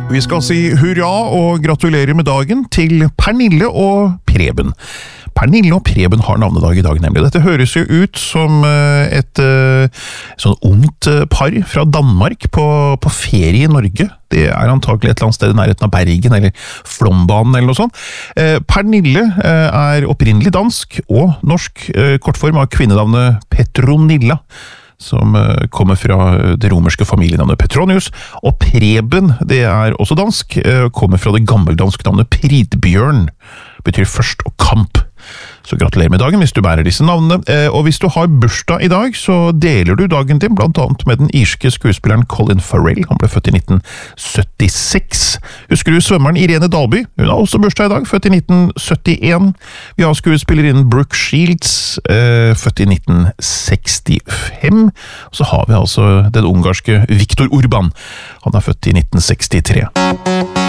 Vi skal si hurra og gratulere med dagen til Pernille og Preben. Pernille og Preben har navnedag i dag, nemlig. Dette høres jo ut som et sånn ungt par fra Danmark på ferie i Norge. Det er antakelig et eller annet sted i nærheten av Bergen, eller Flombanen, eller noe sånt. Pernille er opprinnelig dansk og norsk, kortform av kvinnenavnet Petronilla, som kommer fra det romerske familienavnet Petronius, og Preben, det er også dansk, kommer fra det gammeldanske navnet Pridbjørn, betyr først og kamp. Så gratulerer med dagen hvis du bærer disse navnene, og hvis du har bursdag i dag, så deler du dagen din blant annet med den irske skuespilleren Colin Farrell. Han ble født i 1976. Husker du svømmeren Irene Dalby? Hun har også bursdag i dag, født i 1971. Vi har skuespillerinnen Brooke Shields, født i 1965. Og så har vi altså den ungarske Viktor Orban. Han er født i 1963.